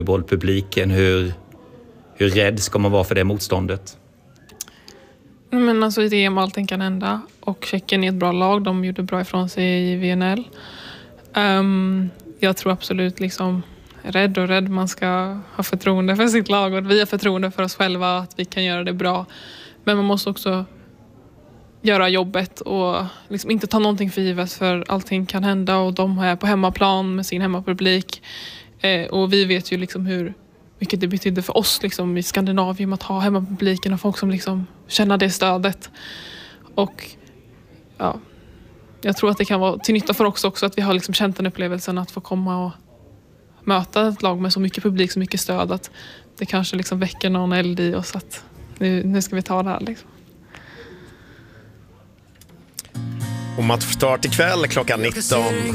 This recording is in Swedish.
bollpubliken, hur rädd ska man vara för det motståndet? Men alltså i EM allting kan hända och Tjeckien är ett bra lag, de gjorde bra ifrån sig i VNL. Jag tror absolut liksom rädd, man ska ha förtroende för sitt lag och vi har förtroende för oss själva att vi kan göra det bra. Men man måste också göra jobbet och liksom inte ta någonting för givet, för allting kan hända och de är på hemmaplan med sin hemmapublik. Och vi vet ju liksom hur mycket det betydde för oss liksom i Skandinavien att ha hemmapubliken och folk som liksom känner det stödet. Och ja, jag tror att det kan vara till nytta för oss också att vi har liksom känt den upplevelsen att få komma och möta ett lag med så mycket publik, så mycket stöd, att det kanske liksom väcker någon eld i oss att nu ska vi ta det här liksom. Och matchstart ikväll klockan 19.